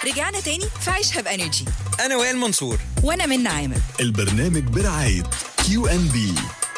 رجعنا تاني في عيشها بانرجي. انا وائل منصور وانا منى عامر. البرنامج برعاية QNB.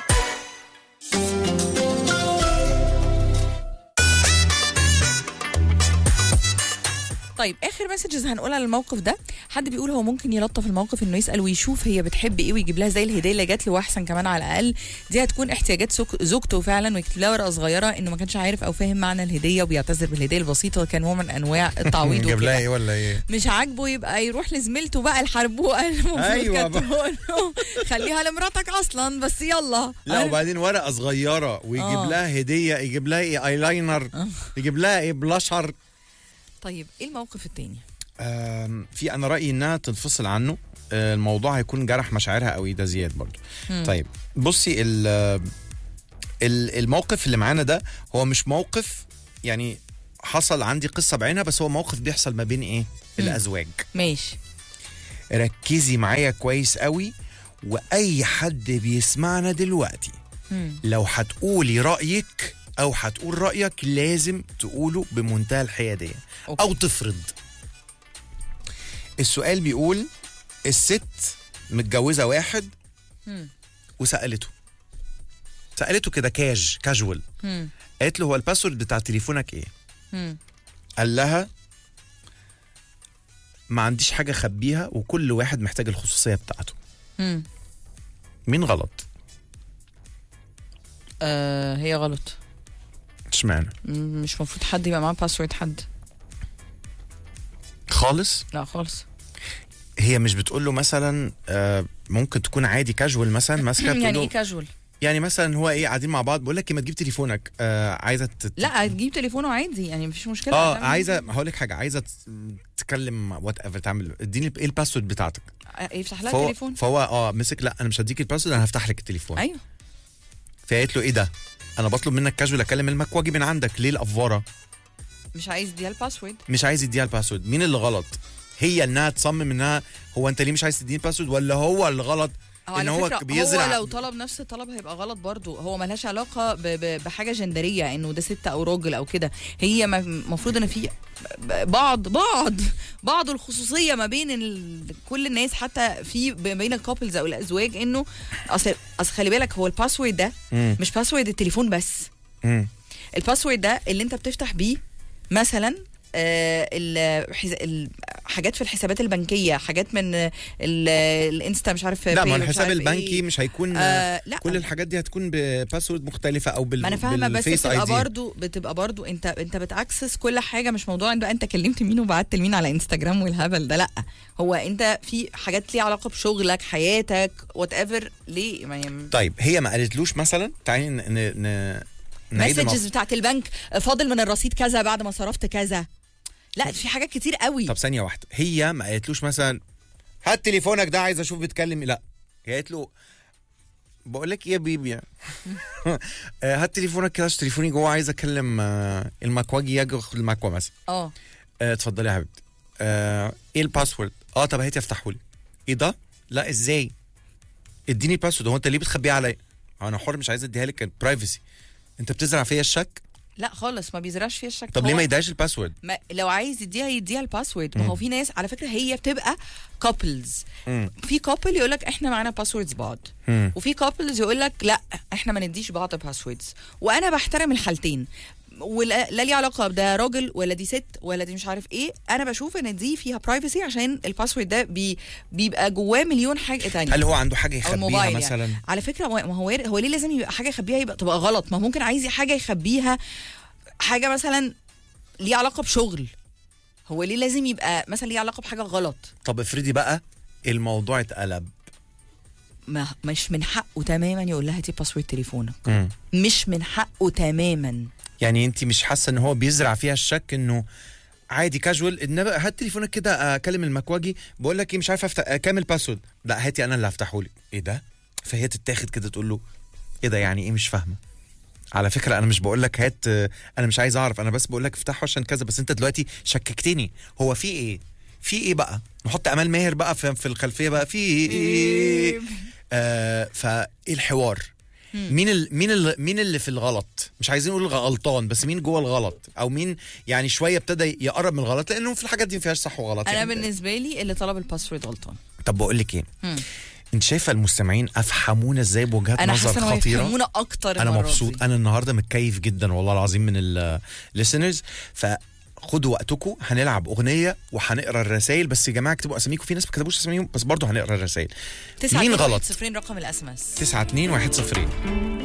طيب اخر مسجز هنقولها للموقف ده. حد بيقول هو ممكن يلطف الموقف انه يسال ويشوف هي بتحب ايه ويجيب لها زي الهديه اللي جات له، واحسن كمان على الاقل دي هتكون احتياجات زوجته فعلا، ويكتب لها ورقه صغيره انه ما كانش عارف او فاهم معنى الهديه وبيعتذر بالهديه البسيطه، كان نوع من انواع التعويض. جاب لها ايه ولا ايه؟ مش عاجبه يبقى يروح لزميلته بقى الحربوقه المفروض أيوة كانت تقول له خليها لمراتك اصلا بس يلا. لا وبعدين ورقه صغيره ويجيب لها هديه، يجيب لها ايه؟ ايلاينر، يجيب لها ايه؟ بلاشر. طيب ايه الموقف التاني؟ في انا رايي انها تنفصل عنه. الموضوع هيكون جرح مشاعرها قوي، ده زياد برضو. طيب بصي، الموقف اللي معانا ده هو مش موقف يعني حصل عندي قصه بعينها، بس هو موقف بيحصل ما بين ايه؟ الازواج. ماشي، ركزي معايا كويس قوي، واي حد بيسمعنا دلوقتي لو هتقولي رايك او هتقول رايك لازم تقوله بمنتهى الحياديه. أوكي. او تفرض. السؤال بيقول الست متجوزه واحد وسالته كده كاجوال، قالت له هو الباسورد بتاع تليفونك ايه؟ قال لها ما عنديش حاجه اخبيها وكل واحد محتاج الخصوصيه بتاعته. مين غلط؟ هي غلط. اشمعنى؟ مش مفروض حد يبقى معاه باسورد حد خالص؟ لا خالص. هي مش بتقول له مثلا ممكن تكون عادي كاجوال مثلا ماسكه يعني ايه كاجوال؟ يعني مثلا هو ايه، قاعدين مع بعض بقول لك ما تجيب تليفونك، عايزه لا تجيب تليفونه عادي يعني مفيش مشكله. عايزه هقول لك حاجه، عايزه تتكلم وات ايفر، تعمل اديني ايه الباسورد بتاعتك، يفتح لها التليفون. فهو مسك لا انا مش هديك الباسورد، انا هفتح لك التليفون. ايوه. فقالت له ايه ده؟ انا بطلب منك كاجوال اكلم المكواجي من عندك، ليه الافوره؟ مش عايز يديها الباسورد. مش عايز يديها الباسورد. مين اللي غلط؟ هي انها تصمم انها هو انت ليه مش عايز تديني الباسورد، ولا هو اللي غلط ان هو بيزرع؟ هو لو طلب نفس الطلب هيبقى غلط برضو. هو ملهاش علاقه بحاجه جندريه انه ده ست او راجل او كده. هي المفروض ان في بعض الخصوصيه ما بين كل الناس، حتى في بين الكابلز او الازواج، انه اصل خلي بالك هو الباسورد ده مش باسورد التليفون بس. الباسورد ده اللي انت بتفتح بيه مثلا حاجات في الحسابات البنكيه، حاجات من الانستا مش عارف. لا ما الحساب البنكي إيه؟ مش هيكون لا كل الحاجات دي هتكون بباسورد مختلفه او ما انا فاهمه، بس بتبقى برضو انت بتاكسس كل حاجه. مش موضوع ان بقى انت كلمت مين وبعت لمين على انستجرام والهبل ده، لا هو انت في حاجات ليها علاقه بشغلك، حياتك، وات ايفر. ليه طيب هي ما قالتلوش مثلا تعالي مسجز بتاعت البنك فاضل من الرصيد كذا بعد ما صرفت كذا؟ لا في حاجات كتير قوي. طب ثانيه واحده، هي ما قالتلوش مثلا هات تليفونك ده عايز اشوف بتكلم؟ لا هي قالت له بقول لك ايه يا بيبي هات تليفونك كده، تليفوني جوه عايز اكلم المكواجي يجي المكوى مثلا. اتفضلي يا حبيبتي. ايه الباسورد؟ طب هاتي افتحه لي. ايه ده؟ لا ازاي؟ اديني الباسورد. هو انت ليه بتخبيها عليا؟ انا حر مش عايز اديها لك، برايفسي. انت بتزرع فيا الشك؟ لا خالص ما بيزرعش فيها الشك. طب ليه ما يديهاش الباسورد؟ لو عايز يديها الباسورد. ما هو في ناس على فكره هي بتبقى كابلز. في كابل يقول لك احنا معانا باسوردز بعض، وفي كابلز يقول لك لا احنا ما نديش بعض باسوردز. وانا بحترم الحالتين، ولا لي علاقه ده راجل ولا دي ست ولا دي مش عارف ايه. انا بشوف ان دي فيها برايفسي، عشان الباسورد ده بيبقى جواه مليون حاجه تانية. هل هو عنده حاجه يخبيها مثلا؟ يعني. على فكره ما هو ليه لازم يبقى حاجه يخبيها تبقى غلط؟ ما ممكن عايز حاجه يخبيها، حاجه مثلا ليه علاقه بشغل. هو ليه لازم يبقى مثلا ليه علاقه بحاجه غلط؟ طب افرضي بقى الموضوع اتقلب. مش من حقه تماما يقول لها دي باسورد تليفونك. مش من حقه تماما. يعني انت مش حاسه ان هو بيزرع فيها الشك انه عادي كاجوال، انما هات تليفونك كده اكلم المكواجي بقول لك ايه مش عارف افتح كامل باسورد؟ لا هاتي انا اللي هفتحه لي. ايه ده؟ فهي تتاخد كده تقول له ايه ده؟ يعني ايه مش فاهمه؟ على فكره انا مش بقول لك هات، انا مش عايز اعرف، انا بس بقول لك افتحه عشان كذا، بس انت دلوقتي شككتني. هو في ايه بقى؟ نحط امال ماهر بقى في الخلفيه بقى في ايه؟ فايه الحوار؟ مين اللي في الغلط؟ مش عايزين نقول غلطان، بس مين جوه الغلط، او مين يعني شويه ابتدى يقرب من الغلط، لانه في الحاجات دي ما فيهاش صح وغلط. انا يعني بالنسبه لي اللي طلب الباسورد غلطان. طب بقول لك ايه، انت شايفه المستمعين افهمونا ازاي بوجهات انا نظر حاسه خطيره؟ يفهمونا اكتر. انا المرة مبسوط، دي. انا النهارده متكيف جدا والله العظيم من الليسنرز. خدوا وقتكم، هنلعب اغنيه وهنقرا الرسائل. بس يا جماعه اكتبوا اساميكم، في ناس ما كتبوش اساميهم بس برضه هنقرا الرسائل. مين غلط؟ 921 رقم الاس ام اس 921 0